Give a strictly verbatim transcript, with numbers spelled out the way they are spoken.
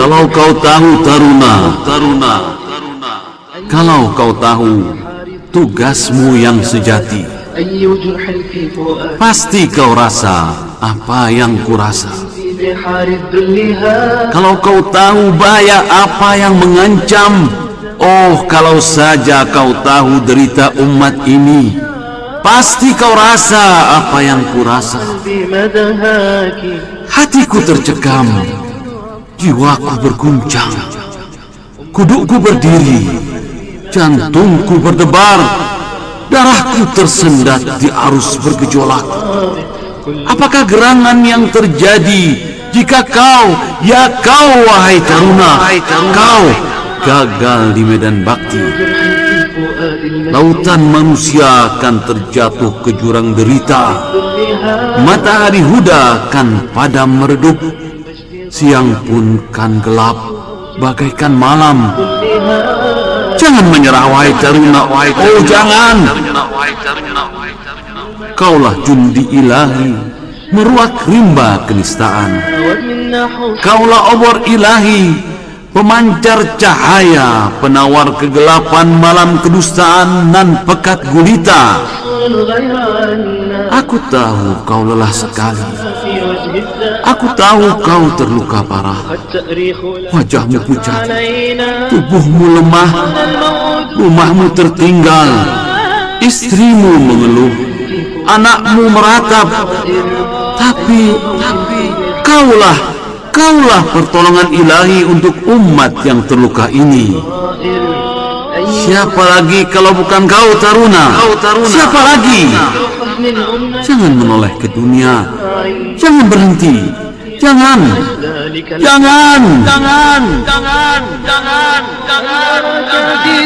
Kalau kau tahu Taruna, Taruna, kalau kau tahu tugasmu yang sejati, pasti kau rasa apa yang kurasa. Kalau kau tahu bahaya apa yang mengancam, oh kalau saja kau tahu derita umat ini, pasti kau rasa apa yang kurasa. Hatiku tercekam, jiwaku berguncang, kudukku berdiri, jantungku berdebar, darahku tersendat di arus bergejolak. Apakah gerangan yang terjadi jika kau, ya kau wahai Taruna, kau gagal di medan bakti? Lautan manusia akan terjatuh ke jurang derita, matahari huda kan padam meredup, siang pun kan gelap bagaikan malam. Jangan menyerah wahai Taruna, oh jangan. Kaulah jundi ilahi, meruat rimba kenistaan. Kaulah obor ilahi, pemancar cahaya, penawar kegelapan malam kedustaan nan pekat gulita. Aku tahu kau lelah sekali, aku tahu kau terluka parah. Wajahmu pucat, tubuhmu lemah, rumahmu tertinggal, istrimu mengeluh, anakmu meratap. Tapi, tapi kaulah, kaulah pertolongan ilahi untuk umat yang terluka ini. Siapa lagi kalau bukan kau Taruna? Siapa lagi? Jangan menoleh ke dunia, jangan berhenti, jangan, jangan, jangan, jangan, jangan, jangan, jangan.